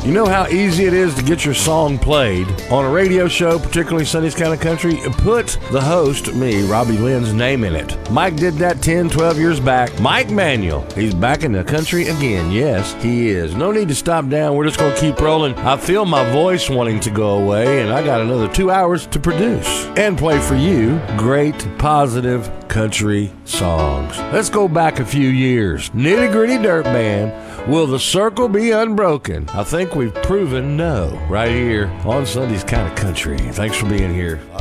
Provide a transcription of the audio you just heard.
You know how easy it is to get your song played on a radio show, particularly Sunday's Kind of Country? Put the host, me, Robbie Lynn's name in it. Mike did that 10, 12 years back. Mike Manuel, he's back in the country again. Yes, he is. No need to stop down. We're just going to keep rolling. I feel my voice wanting to go away, and I got another 2 hours to produce and play for you great, positive country songs. Let's go back a few years. Nitty Gritty Dirt Band. Will the circle be unbroken? I think we've proven no right here on Sunday's Kind of Country. Thanks for being here.